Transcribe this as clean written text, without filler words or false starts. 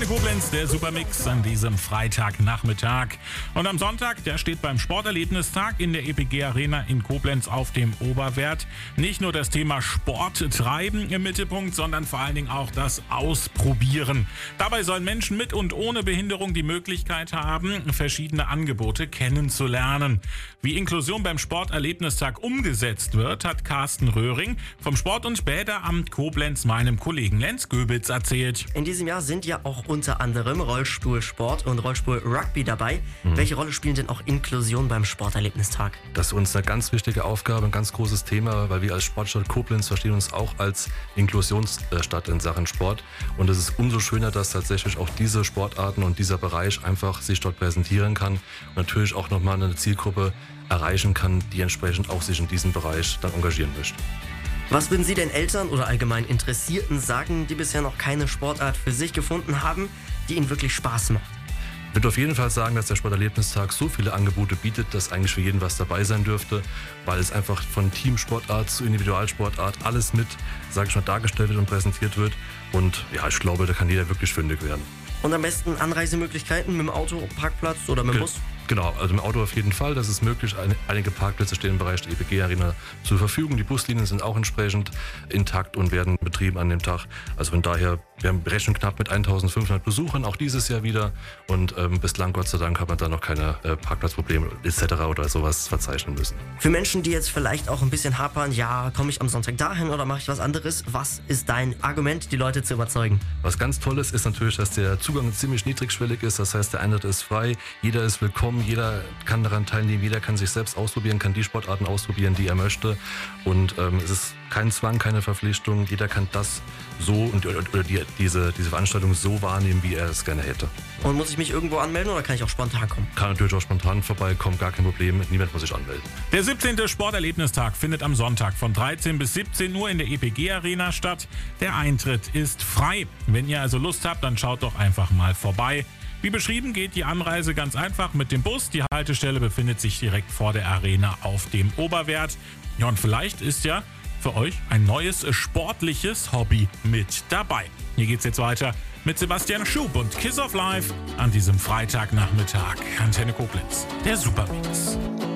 Koblenz, der Supermix an diesem Freitagnachmittag. Und am Sonntag, der steht beim Sporterlebnistag in der EPG Arena in Koblenz auf dem Oberwert. Nicht nur das Thema Sport treiben im Mittelpunkt, sondern vor allen Dingen auch das Ausprobieren. Dabei sollen Menschen mit und ohne Behinderung die Möglichkeit haben, verschiedene Angebote kennenzulernen. Wie Inklusion beim Sporterlebnistag umgesetzt wird, hat Carsten Röhring vom Sport- und Bäderamt Koblenz meinem Kollegen Lenz Göbitz erzählt. In diesem Jahr sind ja auch unter anderem Rollstuhlsport und Rollstuhl-Rugby dabei. Welche Rolle spielen denn auch Inklusion beim Sporterlebnistag? Das ist uns eine ganz wichtige Aufgabe, ein ganz großes Thema, weil wir als Sportstadt Koblenz verstehen uns auch als Inklusionsstadt in Sachen Sport. Und es ist umso schöner, dass tatsächlich auch diese Sportarten und dieser Bereich einfach sich dort präsentieren kann und natürlich auch nochmal eine Zielgruppe erreichen kann, die entsprechend auch sich in diesem Bereich dann engagieren möchte. Was würden Sie denn Eltern oder allgemein Interessierten sagen, die bisher noch keine Sportart für sich gefunden haben, die ihnen wirklich Spaß macht? Ich würde auf jeden Fall sagen, dass der Sporterlebnistag so viele Angebote bietet, dass eigentlich für jeden was dabei sein dürfte, weil es einfach von Teamsportart zu Individualsportart alles mit, sage ich mal, dargestellt wird und präsentiert wird. Und ja, ich glaube, da kann jeder wirklich fündig werden. Und am besten Anreisemöglichkeiten mit dem Auto, Parkplatz oder mit dem Bus? Genau, also im Auto auf jeden Fall, das ist möglich. Einige Parkplätze stehen im Bereich der EPG Arena zur Verfügung. Die Buslinien sind auch entsprechend intakt und werden betrieben an dem Tag. Also von daher, wir rechnen knapp mit 1500 Besuchern, auch dieses Jahr wieder. Und bislang, Gott sei Dank, hat man da noch keine Parkplatzprobleme etc. oder sowas verzeichnen müssen. Für Menschen, die jetzt vielleicht auch ein bisschen hapern, ja, komme ich am Sonntag dahin oder mache ich was anderes? Was ist dein Argument, die Leute zu überzeugen? Was ganz Tolles ist natürlich, dass der Zugang ziemlich niedrigschwellig ist. Das heißt, der Eintritt ist frei, jeder ist willkommen. Jeder kann daran teilnehmen, jeder kann sich selbst ausprobieren, kann die Sportarten ausprobieren, die er möchte. Und es ist kein Zwang, keine Verpflichtung. Jeder kann das so oder diese Veranstaltung so wahrnehmen, wie er es gerne hätte. Und muss ich mich irgendwo anmelden oder kann ich auch spontan kommen? Kann natürlich auch spontan vorbeikommen, gar kein Problem. Niemand muss sich anmelden. Der 17. Sporterlebnistag findet am Sonntag von 13 bis 17 Uhr in der EPG Arena statt. Der Eintritt ist frei. Wenn ihr also Lust habt, dann schaut doch einfach mal vorbei. Wie beschrieben geht die Anreise ganz einfach mit dem Bus. Die Haltestelle befindet sich direkt vor der Arena auf dem Oberwert. Ja, und vielleicht ist ja für euch ein neues sportliches Hobby mit dabei. Hier geht's jetzt weiter mit Sebastian Schub und Kiss of Life an diesem Freitagnachmittag. Antenne Koblenz, der Supermix.